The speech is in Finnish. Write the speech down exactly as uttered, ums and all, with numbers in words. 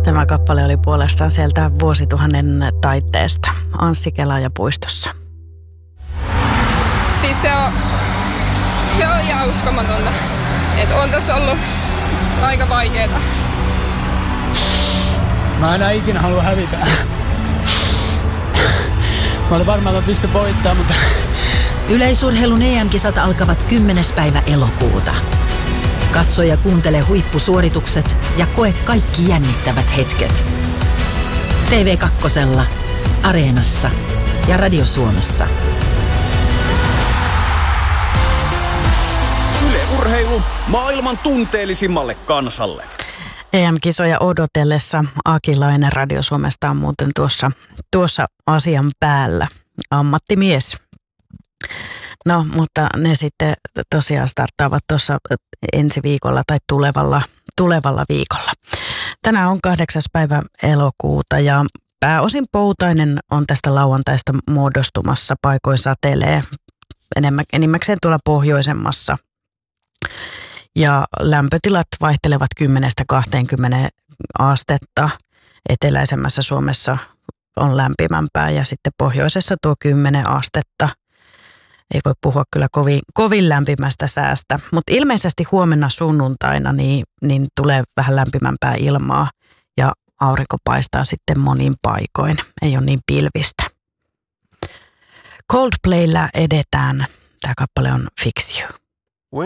Tämä kappale oli puolestaan sieltä vuosituhannen taitteesta Anssi Kelaaja puistossa. Siis se on, se on ihan uskomatonta. Että on tässä ollut aika vaikeeta. Mä enää ikinä halua hävitä. Mä olin varmaan, että mä pystyn voittamaan, mutta... Yleisurheilun E M-kisat alkavat kymmenes päivä elokuuta. Katso ja kuuntele huippusuoritukset ja koe kaikki jännittävät hetket. T V kaksi, Areenassa ja Radio Suomessa. Yle Urheilu maailman tunteellisimmalle kansalle. E M-kisoja odotellessa Akilainen Radio Suomesta on muuten tuossa, tuossa asian päällä. Ammattimies. No, mutta ne sitten tosiaan starttaavat tuossa ensi viikolla tai tulevalla, tulevalla viikolla. Tänään on kahdeksas päivä elokuuta ja pääosin poutainen on tästä lauantaista muodostumassa. Paikoin satelee enimmäkseen tuolla pohjoisemmassa. Ja lämpötilat vaihtelevat kymmenestä kahteenkymmeneen astetta. Eteläisemmässä Suomessa on lämpimämpää ja sitten pohjoisessa tuo kymmenen astetta. Ei voi puhua kyllä kovin, kovin lämpimästä säästä, mutta ilmeisesti huomenna sunnuntaina niin, niin tulee vähän lämpimämpää ilmaa ja aurinko paistaa sitten monin paikoin. Ei ole niin pilvistä. Coldplaylla edetään. Tämä kappale on Fix You.